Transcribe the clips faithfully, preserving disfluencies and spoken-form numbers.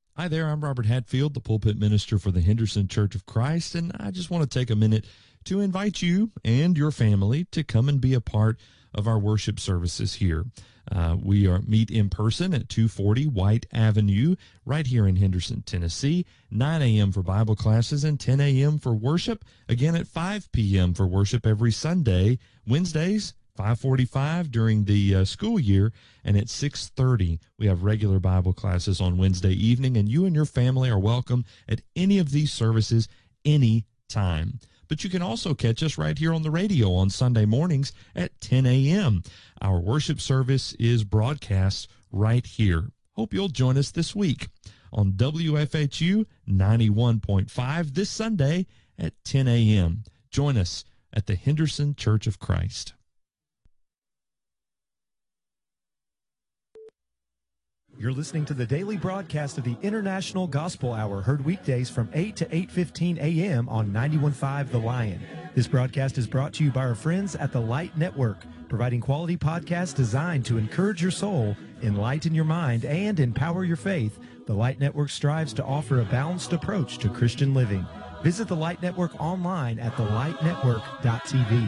Hi there, I'm Robert Hatfield, the pulpit minister for the Henderson Church of Christ, and I just want to take a minute to invite you and your family to come and be a part of our worship services here. Uh, we are meet in person at two forty White Avenue, right here in Henderson, Tennessee, nine a.m. for Bible classes and ten a.m. for worship, again at five p.m. for worship every Sunday, Wednesdays, five forty-five during the uh, school year, and at six thirty we have regular Bible classes on Wednesday evening, and you and your family are welcome at any of these services any time. But you can also catch us right here on the radio on Sunday mornings at ten a.m. Our worship service is broadcast right here. Hope you'll join us this week on W F H U ninety-one point five this Sunday at ten a.m. Join us at the Henderson Church of Christ. You're listening to the daily broadcast of the International Gospel Hour, heard weekdays from eight to eight fifteen a.m. on ninety-one point five The Lion. This broadcast is brought to you by our friends at the Light Network, providing quality podcasts designed to encourage your soul, enlighten your mind, and empower your faith. The Light Network strives to offer a balanced approach to Christian living. Visit the Light Network online at the light network dot t v.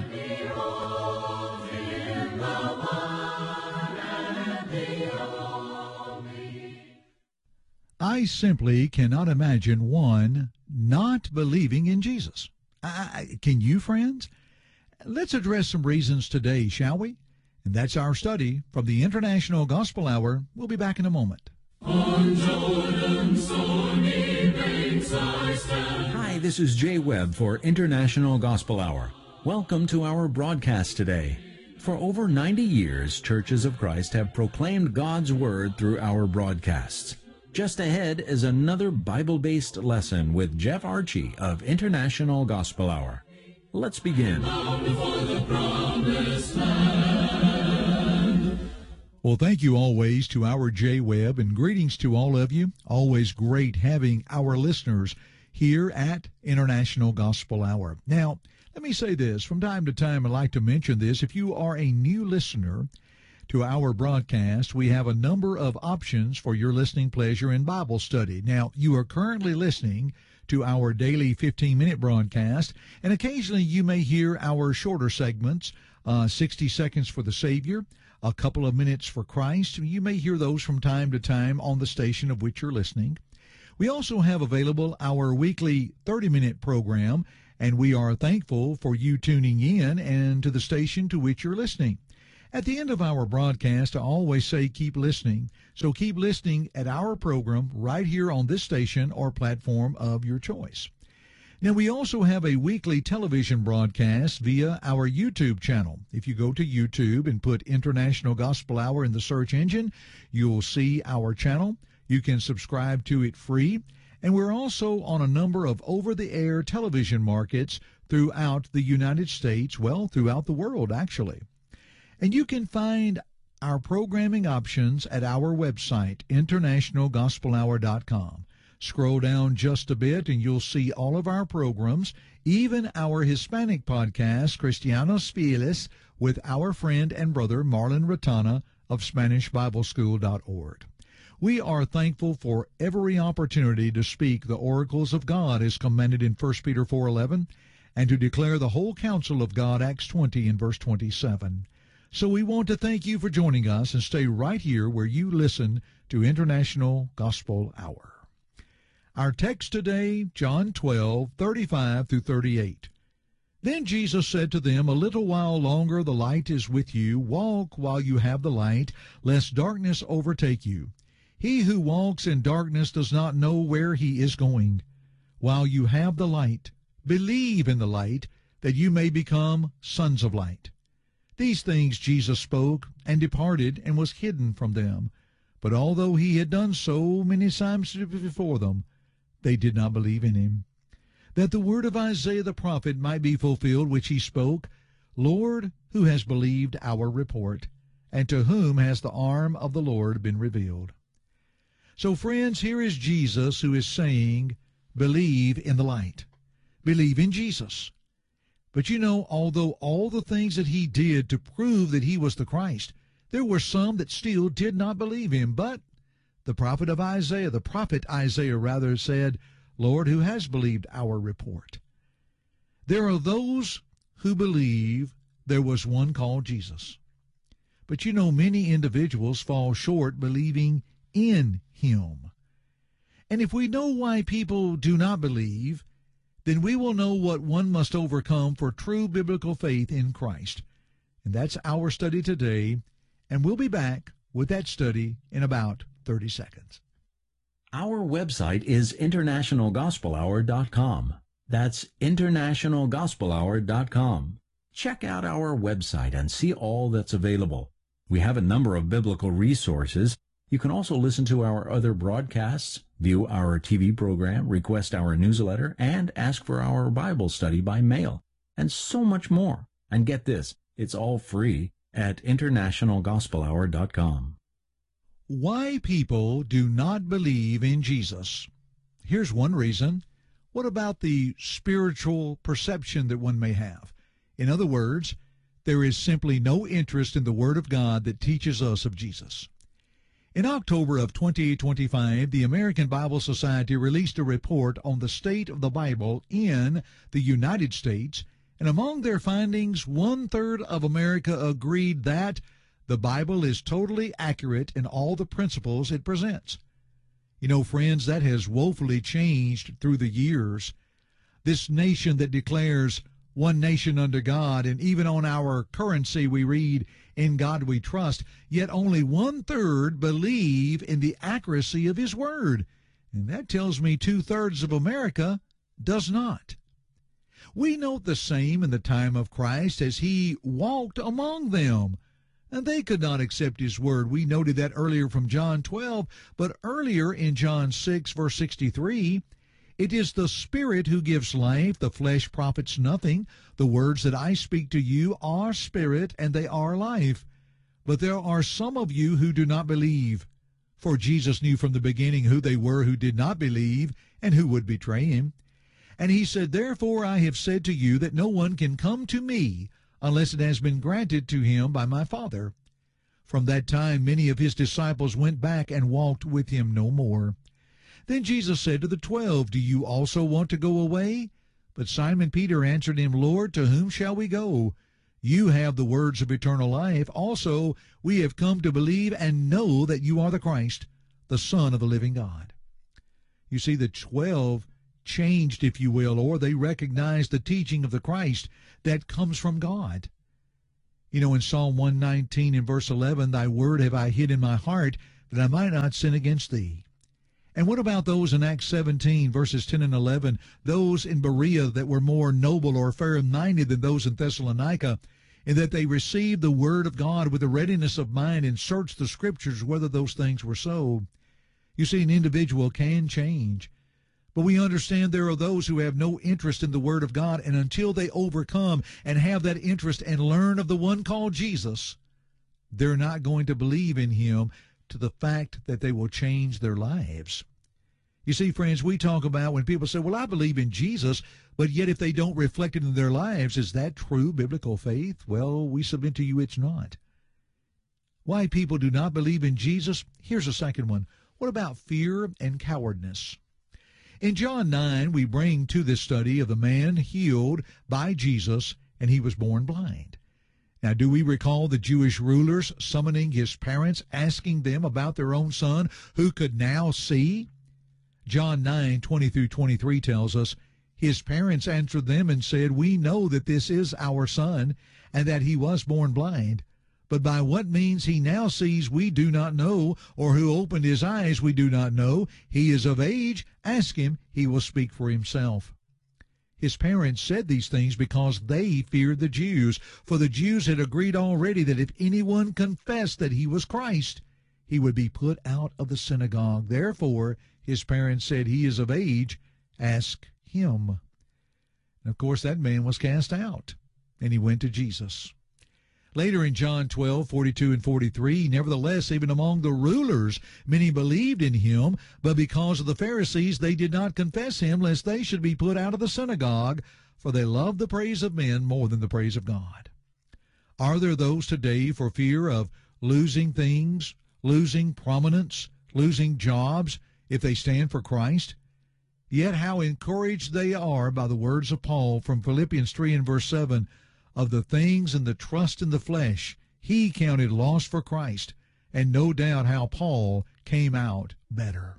I simply cannot imagine one not believing in Jesus. I, can you, friends? Let's address some reasons today, shall we? And that's our study from the International Gospel Hour. We'll be back in a moment. On Jordan's stormy banks I stand. Hi, this is Jay Webb for International Gospel Hour. Welcome to our broadcast today. For over ninety years, Churches of Christ have proclaimed God's Word through our broadcasts. Just ahead is another Bible-based lesson with Jeff Archie of International Gospel Hour. Let's begin. Well, thank you always to our Jay Webb, and greetings to all of you. Always great having our listeners here at International Gospel Hour. Now, let me say this. From time to time, I'd like to mention this. If you are a new listener to our broadcast, we have a number of options for your listening pleasure in Bible study. Now, you are currently listening to our daily fifteen-minute broadcast, and occasionally you may hear our shorter segments, uh, sixty seconds for the Savior, a couple of minutes for Christ. You may hear those from time to time on the station of which you're listening. We also have available our weekly thirty-minute program, and we are thankful for you tuning in and to the station to which you're listening. At the end of our broadcast, I always say keep listening. So keep listening at our program right here on this station or platform of your choice. Now, we also have a weekly television broadcast via our YouTube channel. If you go to YouTube and put International Gospel Hour in the search engine, you'll see our channel. You can subscribe to it free. And we're also on a number of over-the-air television markets throughout the United States, well, throughout the world, actually. And you can find our programming options at our website, international gospel hour dot com. Scroll down just a bit and you'll see all of our programs, even our Hispanic podcast, Cristianos Fieles, with our friend and brother Marlon Ratana of Spanish Bible School dot org. We are thankful for every opportunity to speak the oracles of God as commanded in First Peter four eleven, and to declare the whole counsel of God, Acts twenty and verse twenty-seven. So we want to thank you for joining us, and stay right here where you listen to International Gospel Hour. Our text today, John twelve, thirty-five through thirty-eight. Then Jesus said to them, A little while longer the light is with you. Walk while you have the light, lest darkness overtake you. He who walks in darkness does not know where he is going. While you have the light, believe in the light, that you may become sons of light. These things Jesus spoke, and departed, and was hidden from them. But although he had done so many times before them, they did not believe in him. That the word of Isaiah the prophet might be fulfilled, which he spoke, Lord, who has believed our report, and to whom has the arm of the Lord been revealed? So, friends, here is Jesus who is saying, believe in the light. Believe in Jesus. But you know, although all the things that he did to prove that he was the Christ, there were some that still did not believe him. But The prophet of Isaiah, the prophet Isaiah rather, said, Lord, who has believed our report? There are those who believe there was one called Jesus. But you know, many individuals fall short believing in him. And if we know why people do not believe, then we will know what one must overcome for true biblical faith in Christ. And that's our study today, and we'll be back with that study in about thirty seconds. Our website is international gospel hour dot com. That's international gospel hour dot com. Check out our website and see all that's available. We have a number of biblical resources. You can also listen to our other broadcasts, view our T V program, request our newsletter, and ask for our Bible study by mail, and so much more. And get this, it's all free at international gospel hour dot com. Why people do not believe in Jesus. Here's one reason. What about the spiritual perception that one may have? In other words, there is simply no interest in the Word of God that teaches us of Jesus. In October of twenty twenty-five, the American Bible Society released a report on the state of the Bible in the United States, and among their findings, one-third of America agreed that the Bible is totally accurate in all the principles it presents. You know, friends, that has woefully changed through the years. This nation that declares one nation under God, and even on our currency we read, in God we trust, yet only one-third believe in the accuracy of His Word. And that tells me two-thirds of America does not. We note the same in the time of Christ as He walked among them. And they could not accept His Word. We noted that earlier from John twelve, but earlier in John six, verse sixty-three, it is the Spirit who gives life, the flesh profits nothing. The words that I speak to you are spirit, and they are life. But there are some of you who do not believe. For Jesus knew from the beginning who they were who did not believe, and who would betray Him. And He said, Therefore I have said to you that no one can come to me unless it has been granted to him by my Father. From that time many of His disciples went back and walked with Him no more. Then Jesus said to the twelve, Do you also want to go away? But Simon Peter answered Him, Lord, to whom shall we go? You have the words of eternal life. Also we have come to believe and know that you are the Christ, the Son of the living God. You see, the twelve changed, if you will, or they recognized the teaching of the Christ that comes from God. You know, in Psalm one nineteen in verse eleven, Thy word have I hid in my heart, that I might not sin against Thee. And what about those in Acts seventeen, verses ten and eleven, those in Berea that were more noble or fair-minded than those in Thessalonica, in that they received the word of God with a readiness of mind and searched the Scriptures whether those things were so? You see, an individual can change. But we understand there are those who have no interest in the Word of God, and until they overcome and have that interest and learn of the one called Jesus, they're not going to believe in Him to the fact that they will change their lives. You see, friends, we talk about when people say, well, I believe in Jesus, but yet if they don't reflect it in their lives, is that true biblical faith? Well, we submit to you it's not. Why people do not believe in Jesus? Here's a second one. What about fear and cowardness? In John nine, we bring to this study of the man healed by Jesus, and he was born blind. Now, do we recall the Jewish rulers summoning his parents, asking them about their own son who could now see? John nine, twenty through twenty-three tells us, His parents answered them and said, We know that this is our son, and that he was born blind. But by what means he now sees we do not know, or who opened his eyes we do not know. He is of age. Ask him, he will speak for himself. His parents said these things because they feared the Jews, for the Jews had agreed already that if anyone confessed that he was Christ, he would be put out of the synagogue. Therefore, his parents said, He is of age. Ask him. And of course, that man was cast out, and he went to Jesus. Later in John twelve, forty-two and forty-three, nevertheless, even among the rulers, many believed in him, but because of the Pharisees, they did not confess him, lest they should be put out of the synagogue, for they loved the praise of men more than the praise of God. Are there those today, for fear of losing things, losing prominence, losing jobs if they stand for Christ. Yet how encouraged they are by the words of Paul from Philippians three and verse seven, of the things and the trust in the flesh he counted loss for Christ, and no doubt how Paul came out better.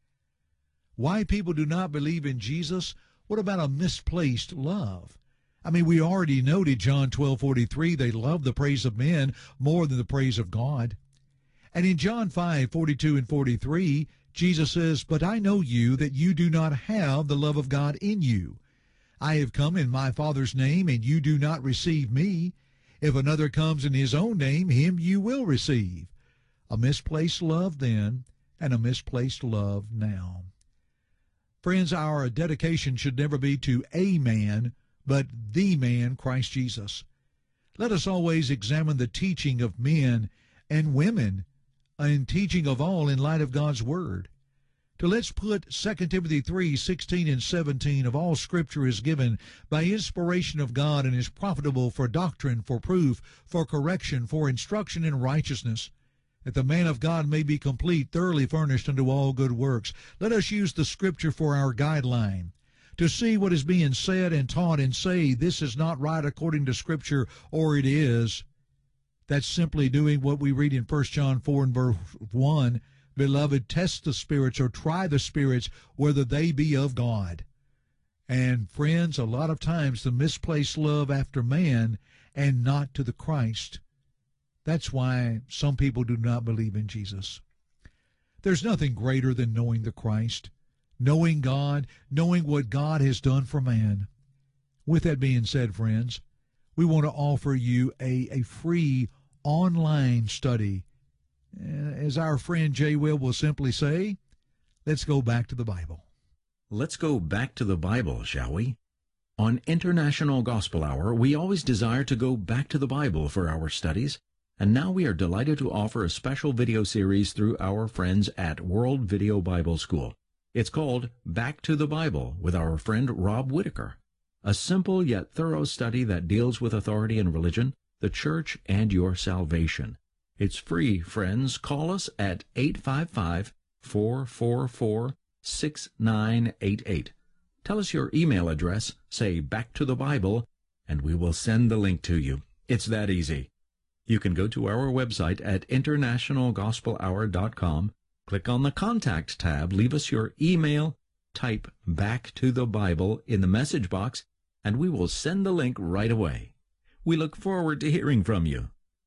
Why people do not believe in Jesus? What about a misplaced love? I mean, we already noted John twelve forty-three, they love the praise of men more than the praise of God. And in John five forty-two and forty-three, Jesus says, but I know you, that you do not have the love of God in you. I have come in my Father's name, and you do not receive me. If another comes in his own name, him you will receive. A misplaced love then, and a misplaced love now. Friends, our dedication should never be to a man, but the man, Christ Jesus. Let us always examine the teaching of men and women, and teaching of all in light of God's Word. So let's put Second Timothy three sixteen and seventeen, of all Scripture is given by inspiration of God and is profitable for doctrine, for proof, for correction, for instruction in righteousness, that the man of God may be complete, thoroughly furnished unto all good works. Let us use the Scripture for our guideline, to see what is being said and taught and say, this is not right according to Scripture, or it is. That's simply doing what we read in First John four and verse one, beloved, test the spirits, or try the spirits, whether they be of God. And friends, a lot of times the misplaced love after man and not to the Christ. That's why some people do not believe in Jesus. There's nothing greater than knowing the Christ, knowing God, knowing what God has done for man. With that being said, friends, we want to offer you a, a free online study. As our friend Jay Will will simply say, let's go back to the Bible. Let's go back to the Bible, shall we? On International Gospel Hour, we always desire to go back to the Bible for our studies, and now we are delighted to offer a special video series through our friends at World Video Bible School. It's called Back to the Bible with our friend Rob Whitaker, a simple yet thorough study that deals with authority and religion, the church, and your salvation. It's free, friends. Call us at eight five five, four four four, six nine eight eight. Tell us your email address, say Back to the Bible, and we will send the link to you. It's that easy. You can go to our website at international gospel hour dot com, click on the Contact tab, leave us your email, type Back to the Bible in the message box, and we will send the link right away. We look forward to hearing from you.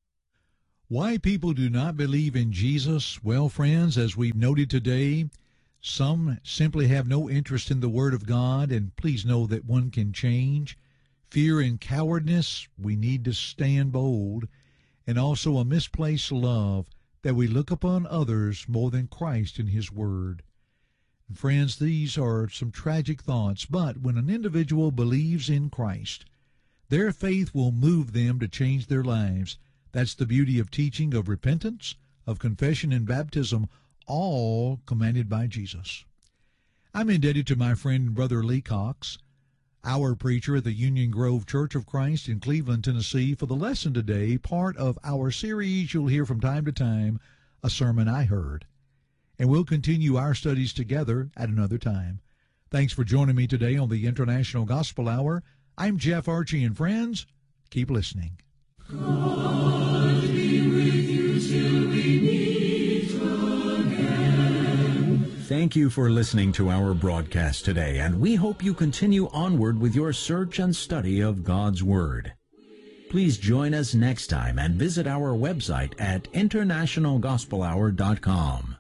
Why people do not believe in Jesus? Well, friends, as we've noted today, some simply have no interest in the Word of God, and please know that one can change. Fear and cowardice, we need to stand bold, and also a misplaced love, that we look upon others more than Christ and His Word. And friends, these are some tragic thoughts, but when an individual believes in Christ, their faith will move them to change their lives. That's the beauty of teaching of repentance, of confession and baptism, all commanded by Jesus. I'm indebted to my friend and brother Lee Cox, our preacher at the Union Grove Church of Christ in Cleveland, Tennessee, for the lesson today, part of our series you'll hear from time to time, A Sermon I Heard. And we'll continue our studies together at another time. Thanks for joining me today on the International Gospel Hour. I'm Jeff Archie, and friends, keep listening. God be with you till we meet again. Thank you for listening to our broadcast today, and we hope you continue onward with your search and study of God's Word. Please join us next time and visit our website at international gospel hour dot com.